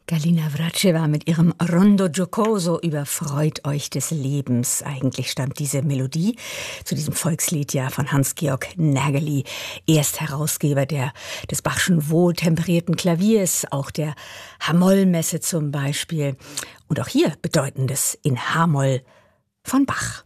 Galina Vracheva mit ihrem Rondo Giocoso überfreut euch des Lebens. Eigentlich stammt diese Melodie zu diesem Volkslied ja von Hans-Georg Närgeli, Erstherausgeber des Bachschen wohltemperierten Klaviers, auch der H-Moll-Messe zum Beispiel. Und auch hier Bedeutendes in H-Moll von Bach.